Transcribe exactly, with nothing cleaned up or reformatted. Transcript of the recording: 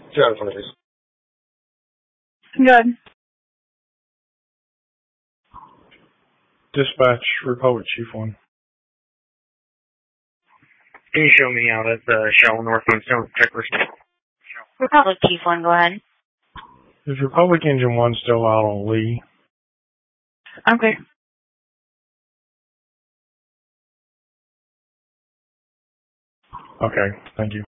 John, please. Good. Dispatch, Republic Chief one. Can you show me out at the Shell North Stone Checkers? Republic Chief one, go ahead. Is Republic Engine one still out on Lee? Okay. Okay, thank you.